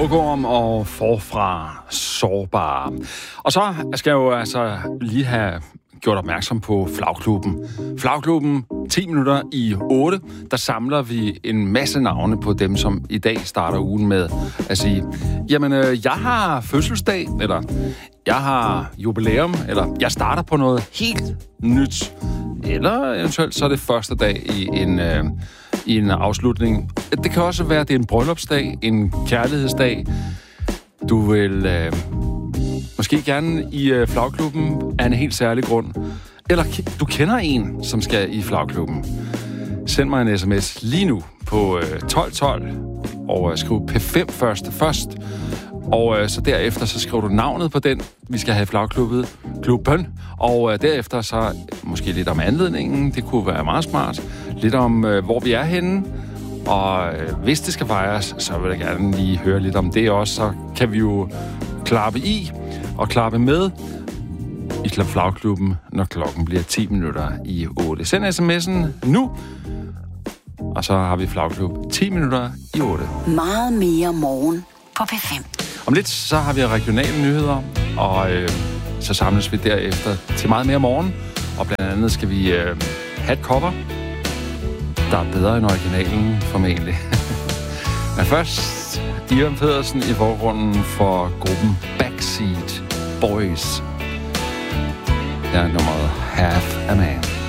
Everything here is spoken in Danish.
Hugorm og forfra sårbare. Og så skal jeg jo altså lige have gjort opmærksom på Flagklubben. Flagklubben, 10 minutter i 8, der samler vi en masse navne på dem, som i dag starter ugen med at sige, jamen, jeg har fødselsdag, eller jeg har jubilæum, eller jeg starter på noget helt nyt. Eller eventuelt så er det første dag i en afslutning. Det kan også være, at det er en bryllupsdag, en kærlighedsdag. Du vil måske gerne i Flagklubben af en helt særlig grund. Eller du kender en, som skal i Flagklubben. Send mig en sms lige nu på 1212 og skriv P5 først. Og så derefter så skriver du navnet på den, vi skal have i Flagklubben. Og derefter så måske lidt om anledningen. Det kunne være meget smart. Lidt om, hvor vi er henne. Og hvis det skal fejres, så vil jeg gerne lige høre lidt om det også. Så kan vi jo klappe i og klappe med i Flagklubben, når klokken bliver 10 minutter i 8. Send sms'en nu, og så har vi Flagklub 10 minutter i 8. Meget mere morgen på P5. Om lidt, så har vi regionale nyheder, og så samles vi derefter til meget mere morgen. Og blandt andet skal vi have et cover, der er bedre end originalen, formentlig. Men først, Ivan Pedersen i forgrunden for gruppen Backseat Boys. Her er nummeret Half a Man.